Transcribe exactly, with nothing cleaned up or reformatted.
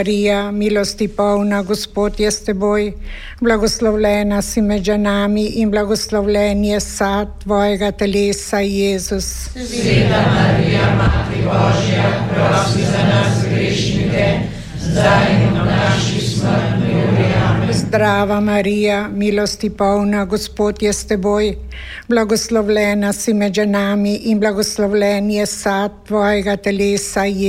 Marija, milosti polna, Gospod je s teboj, blagoslovljena si med ženami in blagoslovljen je sad tvojega telesa, Jezus. Sveta Marija, Mati Božja, prosi za nas grešnike, zdaj in v naši smrtni uri. Amen. Zdrava Marija, milosti polna, Gospod je s teboj, blagoslovljena si med ženami in blagoslovljen je sad tvojega telesa, Jezus.